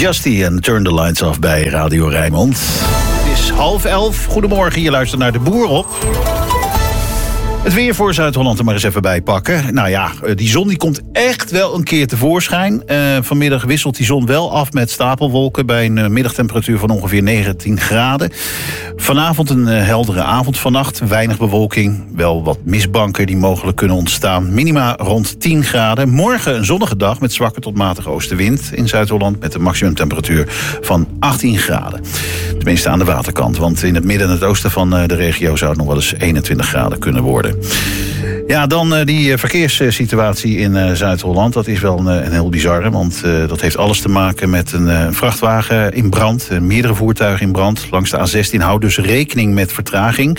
Justy en Turn the Lights Off bij Radio Rijnmond. Het is 10:30. Goedemorgen, je luistert naar De Boer op. Het weer voor Zuid-Holland er maar eens even bij pakken. Nou ja, die zon die komt echt wel een keer tevoorschijn. Vanmiddag wisselt die zon wel af met stapelwolken bij een middagtemperatuur van ongeveer 19 graden. Vanavond een heldere avond, vannacht weinig bewolking. Wel wat mistbanken die mogelijk kunnen ontstaan. Minima rond 10 graden. Morgen een zonnige dag met zwakke tot matige oostenwind in Zuid-Holland met een maximumtemperatuur van 18 graden. Tenminste aan de waterkant, want in het midden en het oosten van de regio zou het nog wel eens 21 graden kunnen worden. Ja, dan die verkeerssituatie in Zuid-Holland. Dat is wel een heel bizarre, want dat heeft alles te maken met een vrachtwagen in brand. Meerdere voertuigen in brand langs de A16. Houd dus rekening met vertraging.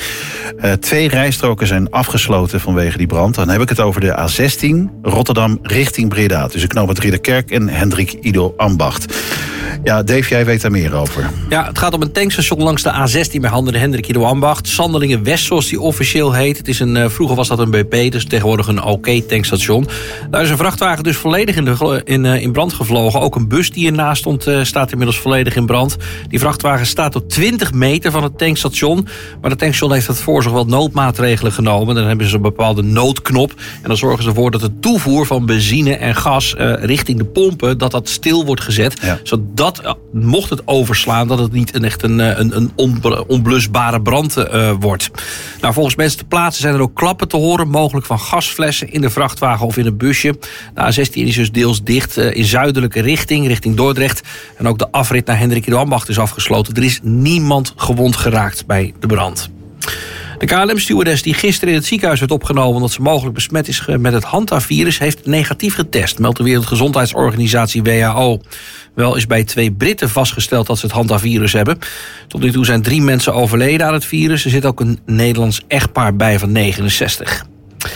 2 rijstroken zijn afgesloten vanwege die brand. Dan heb ik het over de A16 Rotterdam richting Breda. Tussen knooppunt Ridderkerk en Hendrik Ido Ambacht. Ja, Dave, jij weet daar meer over. Ja, het gaat om een tankstation langs de A16 bij Handen de Hendrik Ido Ambacht. Sandelingen West, zoals die officieel heet. Het is vroeger was dat een BP, dus tegenwoordig een OK-tankstation. Daar is een vrachtwagen dus volledig in brand gevlogen. Ook een bus die ernaast stond staat inmiddels volledig in brand. Die vrachtwagen staat tot 20 meter van het tankstation. Maar de tankstation heeft het voor zich wel noodmaatregelen genomen. Dan hebben ze een bepaalde noodknop. En dan zorgen ze ervoor dat de toevoer van benzine en gas richting de pompen, dat stil wordt gezet. Ja. Zodat, mocht het overslaan, dat het niet een onblusbare brand wordt. Nou, volgens mensen ter plaatse zijn er ook klappen te horen, mogelijk van gasflessen in de vrachtwagen of in een busje. De A16 is dus deels dicht in zuidelijke richting Dordrecht. En ook de afrit naar Hendrik Ido Ambacht is afgesloten. Er is niemand gewond geraakt bij de brand. De KLM-stewardess die gisteren in het ziekenhuis werd opgenomen omdat ze mogelijk besmet is met het Hanta-virus, heeft negatief getest, meldt de Wereldgezondheidsorganisatie WHO. Wel is bij 2 Britten vastgesteld dat ze het Hanta-virus hebben. Tot nu toe zijn 3 mensen overleden aan het virus. Er zit ook een Nederlands echtpaar bij van 69.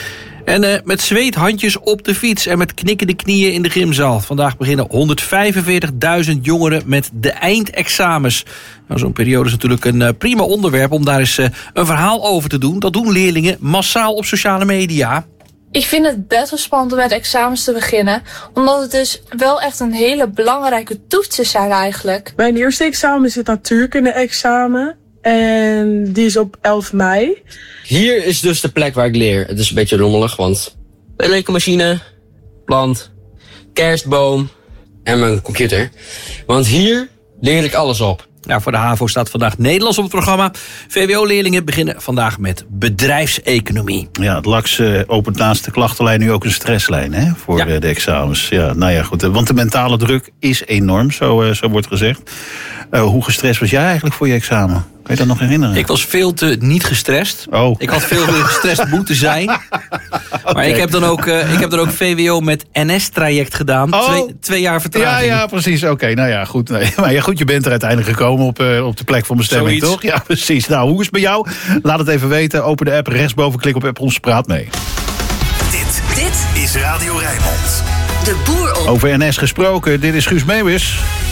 En met zweethandjes op de fiets en met knikkende knieën in de gymzaal. Vandaag beginnen 145.000 jongeren met de eindexamens. Nou, zo'n periode is natuurlijk een prima onderwerp om daar eens een verhaal over te doen. Dat doen leerlingen massaal op sociale media. Ik vind het best wel spannend om met examens te beginnen. Omdat het dus wel echt een hele belangrijke toetsen zijn eigenlijk. Mijn eerste examen is het natuurkunde-examen. En die is op 11 mei. Hier is dus de plek waar ik leer. Het is een beetje rommelig, want een rekenmachine, plant, kerstboom en mijn computer. Want hier leer ik alles op. Nou, voor de HAVO staat vandaag Nederlands op het programma. VWO-leerlingen beginnen vandaag met bedrijfseconomie. Ja, het LAX opent naast de klachtenlijn nu ook een stresslijn, hè, voor de examens. Ja, nou ja, goed. Want de mentale druk is enorm, zo wordt gezegd. Hoe gestrest was jij eigenlijk voor je examen? Kan je dat nog herinneren? Ik was veel te niet gestrest. Oh. Ik had veel meer gestrest moeten zijn. Maar ik heb dan ook VWO met NS-traject gedaan. 2 jaar vertraging. Ja, precies. Oké, nou ja, goed. Nee. Maar ja, goed, je bent er uiteindelijk gekomen op de plek van bestemming, toch? Ja, precies. Nou, hoe is het bij jou? Laat het even weten. Open de app, rechtsboven, klik op app ons, praat mee. Dit is Radio Rijnmond. De Boer op. Over NS gesproken, dit is Guus Meeuwis.